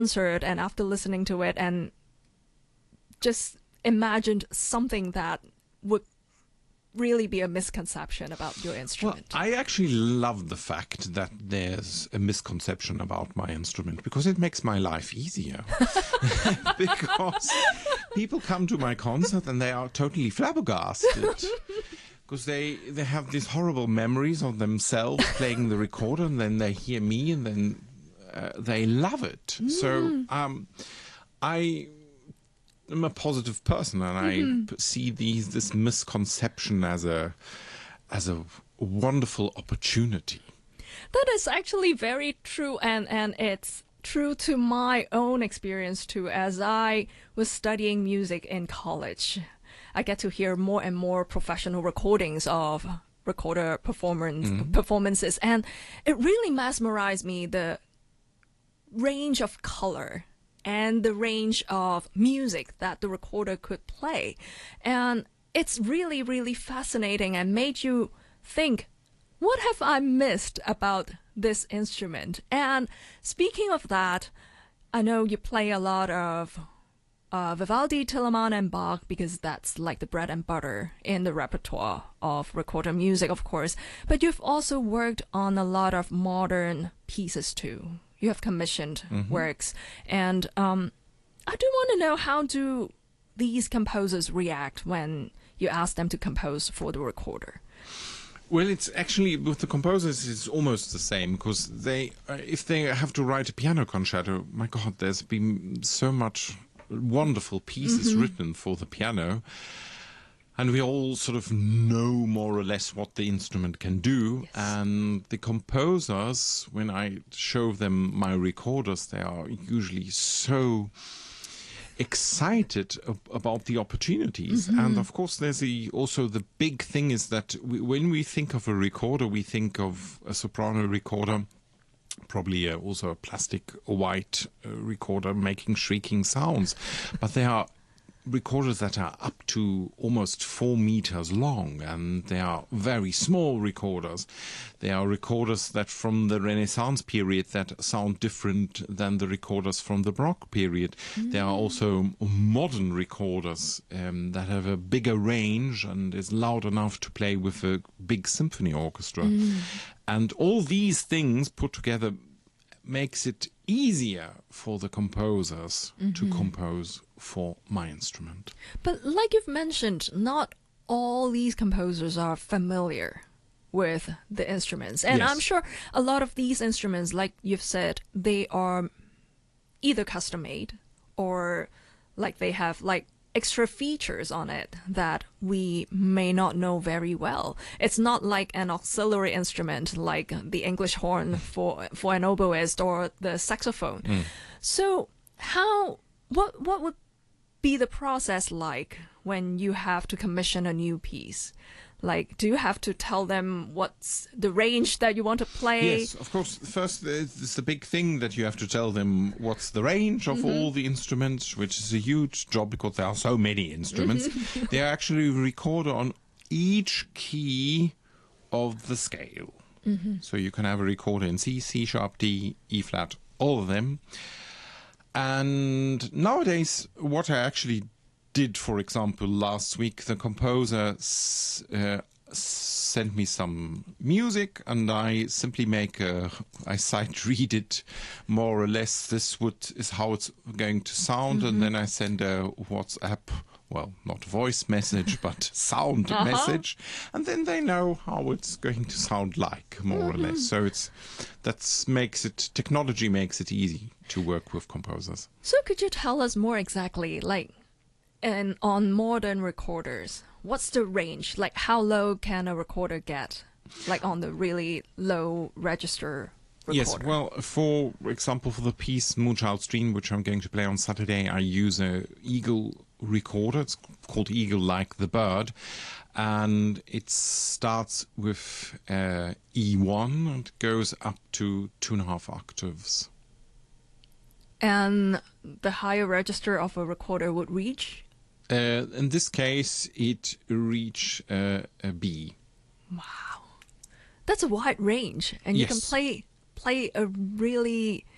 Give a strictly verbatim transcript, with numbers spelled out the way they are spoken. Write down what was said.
concert and after listening to it and just imagined something that would really be a misconception about your instrument? Well, I actually love the fact that there's a misconception about my instrument because it makes my life easier. Because people come to my concert and they are totally flabbergasted. Because they, they have these horrible memories of themselves playing the recorder, and then they hear me, and then uh, they love it. Mm. So um, I am a positive person, and mm-hmm. I see these this misconception as a as a wonderful opportunity. That is actually very true, and and it's true to my own experience too. As I was studying music in college, I get to hear more and more professional recordings of recorder performance mm-hmm. performances, and it really mesmerized me, the range of color and the range of music that the recorder could play. And it's really, really fascinating and made you think, what have I missed about this instrument? And speaking of that, I know you play a lot of Uh, Vivaldi, Telemann, and Bach, because that's like the bread and butter in the repertoire of recorder music, of course. But you've also worked on a lot of modern pieces too. You have commissioned mm-hmm. works. And um, I do want to know, how do these composers react when you ask them to compose for the recorder? Well, it's actually, with the composers, it's almost the same, because they, uh, if they have to write a piano concerto, my God, there's been so much wonderful pieces mm-hmm. written for the piano, and we all sort of know more or less what the instrument can do. Yes. And the composers, when I show them my recorders, they are usually so excited ab- about the opportunities. Mm-hmm. And of course, there's a, also the big thing is that we, when we think of a recorder, we think of a soprano recorder, probably uh, also a plastic white uh, recorder making shrieking sounds. But there are recorders that are up to almost four meters long, and they are very small recorders. They are recorders that from the Renaissance period that sound different than the recorders from the Baroque period. Mm. There are also modern recorders um, that have a bigger range and is loud enough to play with a big symphony orchestra. Mm. And all these things put together makes it easier for the composers mm-hmm. to compose for my instrument. But like you've mentioned, not all these composers are familiar with the instruments. And yes. I'm sure a lot of these instruments, like you've said, they are either custom-made or like they have like extra features on it that we may not know very well. It's not like an auxiliary instrument like the English horn for for an oboist or the saxophone. Mm. So how what what would be the process like when you have to commission a new piece? Like, do you have to tell them what's the range that you want to play? Yes, of course. First, it's the big thing that you have to tell them what's the range of mm-hmm. all the instruments, which is a huge job because there are so many instruments. They actually record on each key of the scale. Mm-hmm. So you can have a recorder in C, C sharp, D, E flat, all of them. And nowadays, what I actually did, for example, last week, the composer uh, sent me some music, and I simply make a, I sight read it more or less. This would is how it's going to sound, mm-hmm. and then I send a WhatsApp, well, not voice message, but sound uh-huh. message, and then they know how it's going to sound like, more mm-hmm. or less. So it's that makes it technology makes it easy to work with composers. So could you tell us more exactly, like? And on modern recorders, what's the range? Like, how low can a recorder get? Like on the really low register recorder? Yes, well, for example, for the piece Moonchild Stream, which I'm going to play on Saturday, I use a Eagle recorder. It's called Eagle like the bird. And it starts with uh, E one and goes up to two and a half octaves. And the higher register of a recorder would reach? Uh, in this case, it reach uh, a B. Wow, that's a wide range, and yes. you can play play a really